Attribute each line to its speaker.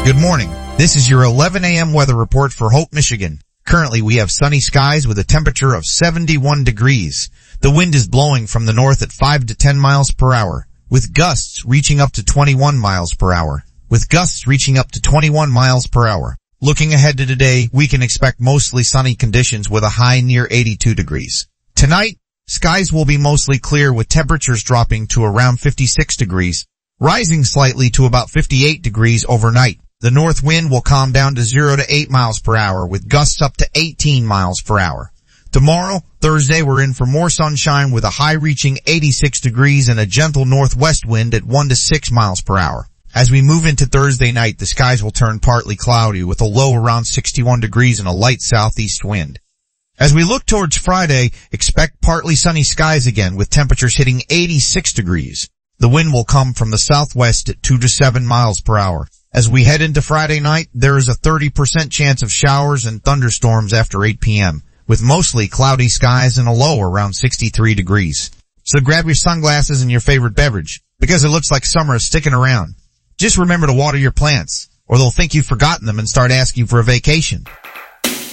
Speaker 1: Good morning. This is your 11 a.m. weather report for Hope, Michigan. Currently we have sunny skies with a temperature of 71 degrees. The wind is blowing from the north at 5 to 10 miles per hour, with gusts reaching up to 21 miles per hour. Looking ahead to today, we can expect mostly sunny conditions with a high near 82 degrees. Tonight, skies will be mostly clear with temperatures dropping to around 56 degrees, rising slightly to about 58 degrees overnight. The north wind will calm down to 0 to 8 miles per hour with gusts up to 18 miles per hour. Tomorrow, Thursday, we're in for more sunshine with a high reaching 86 degrees and a gentle northwest wind at 1 to 6 miles per hour. As we move into Thursday night, the skies will turn partly cloudy with a low around 61 degrees and a light southeast wind. As we look towards Friday, expect partly sunny skies again with temperatures hitting 86 degrees. The wind will come from the southwest at 2 to 7 miles per hour. As we head into Friday night, there is a 30% chance of showers and thunderstorms after 8 p.m., with mostly cloudy skies and a low around 63 degrees. So grab your sunglasses and your favorite beverage, because it looks like summer is sticking around. Just remember to water your plants, or they'll think you've forgotten them and start asking for a vacation.